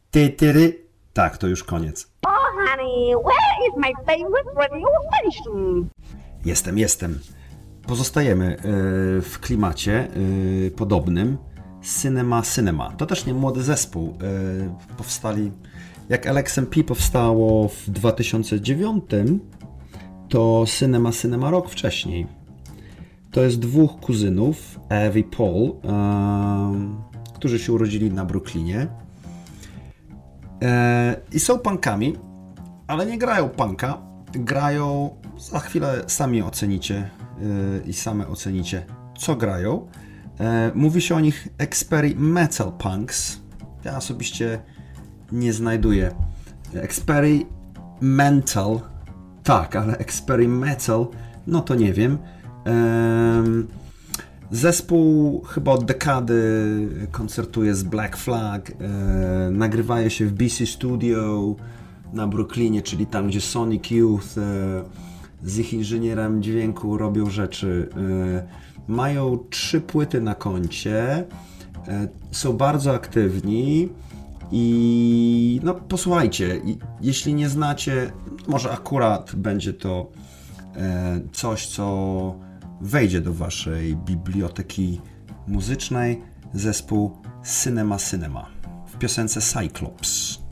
Tytyry. Tak, to już koniec. Oh, honey, where is my favorite radio station? Jestem. Pozostajemy w klimacie podobnym. Cinema. To też nie młody zespół. Powstali, jak LXMP powstało w 2009, to Cinema rok wcześniej. To jest dwóch kuzynów, Ev i Paul, którzy się urodzili na Brooklynie. I są punkami, ale nie grają punka. Grają, za chwilę sami ocenicie i same ocenicie, co grają. Mówi się o nich experimental punks. Ja osobiście nie znajduję. Experimental, tak, ale experimental, no to nie wiem. Zespół chyba od dekady koncertuje z Black Flag, nagrywają się w BC Studio na Brooklynie, czyli tam, gdzie Sonic Youth z ich inżynierem dźwięku robią rzeczy. Mają 3 płyty na koncie, są bardzo aktywni i no posłuchajcie, jeśli nie znacie, może akurat będzie to coś, co wejdzie do waszej biblioteki muzycznej. Zespół Cinema w piosence Cyclops.